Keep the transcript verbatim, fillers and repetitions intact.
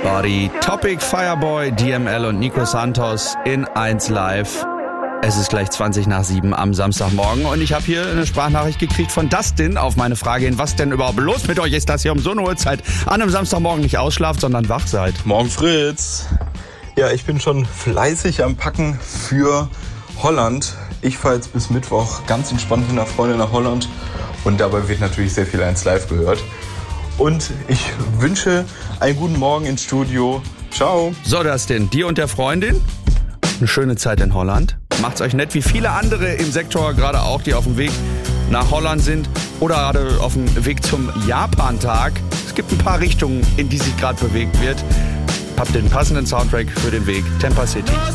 Body, Topic, Fireboy, D M L und Nico Santos in eins Live. Es ist gleich zwanzig nach sieben am Samstagmorgen und ich habe hier eine Sprachnachricht gekriegt von Dustin auf meine Frage hin, was denn überhaupt los mit euch ist, dass ihr um so eine Uhrzeit an einem Samstagmorgen nicht ausschlaft, sondern wach seid. Morgen Fritz. Ja, ich bin schon fleißig am Packen für Holland. Ich fahre jetzt bis Mittwoch ganz entspannt mit einer Freundin nach Holland und dabei wird natürlich sehr viel eins Live gehört. Und ich wünsche einen guten Morgen ins Studio. Ciao. So, Dustin, dir und der Freundin eine schöne Zeit in Holland. Macht's euch nett, wie viele andere im Sektor, gerade auch, die auf dem Weg nach Holland sind oder gerade auf dem Weg zum Japan-Tag. Es gibt ein paar Richtungen, in die sich gerade bewegt wird. Habt den passenden Soundtrack für den Weg. Tampa City.